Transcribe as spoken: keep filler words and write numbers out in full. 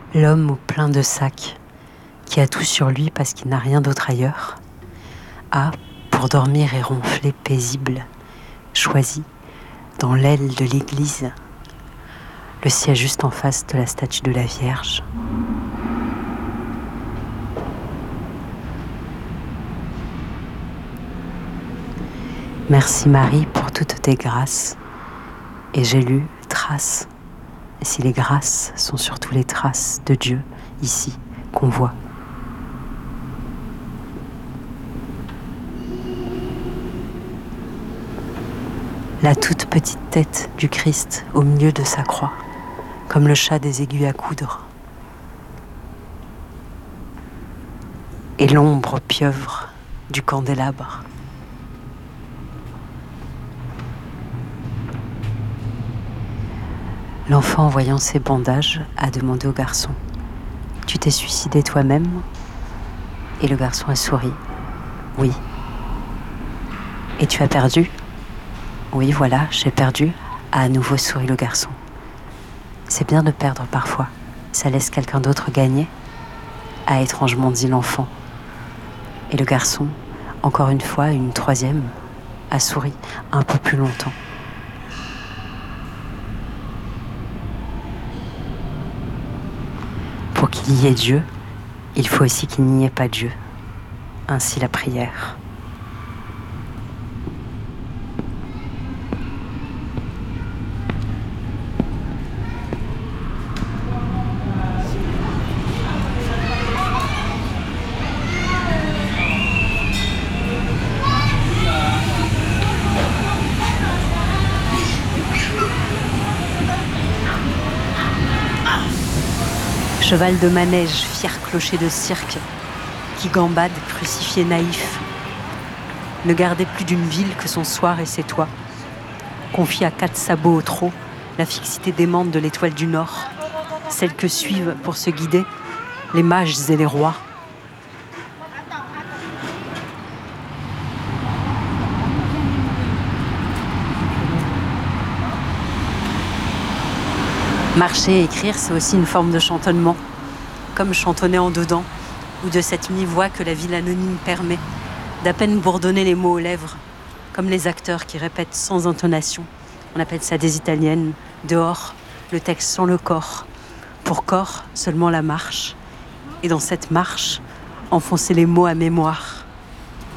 L'homme au plein de sacs, qui a tout sur lui parce qu'il n'a rien d'autre ailleurs, a, pour dormir et ronfler paisible, choisi, dans l'aile de l'église, le siège juste en face de la statue de la Vierge. Merci Marie pour toutes tes grâces. Et j'ai lu traces. Et si les grâces sont surtout les traces de Dieu, ici, qu'on voit. La toute petite tête du Christ au milieu de sa croix, comme le chat des aiguilles à coudre. Et l'ombre pieuvre du candélabre. L'enfant, voyant ses bandages, a demandé au garçon « Tu t'es suicidé toi-même ?» Et le garçon a souri « Oui. »« Et tu as perdu ?»« Oui, voilà, j'ai perdu. » A à nouveau souri le garçon. « C'est bien de perdre parfois. Ça laisse quelqu'un d'autre gagner ?» A étrangement dit l'enfant. Et le garçon, encore une fois, une troisième, a souri un peu plus longtemps. Pour qu'il y ait Dieu, il faut aussi qu'il n'y ait pas Dieu. Ainsi la prière. Cheval de manège, fier clocher de cirque, qui gambade, crucifié naïf, ne gardait plus d'une ville que son soir et ses toits, confié à quatre sabots au trot, la fixité démente de l'étoile du Nord, celle que suivent pour se guider les mages et les rois. Marcher et écrire, c'est aussi une forme de chantonnement, comme chantonner en dedans, ou de cette mi-voix que la ville anonyme permet, d'à peine bourdonner les mots aux lèvres, comme les acteurs qui répètent sans intonation. On appelle ça des italiennes. Dehors, le texte sans le corps. Pour corps, seulement la marche. Et dans cette marche, enfoncer les mots à mémoire.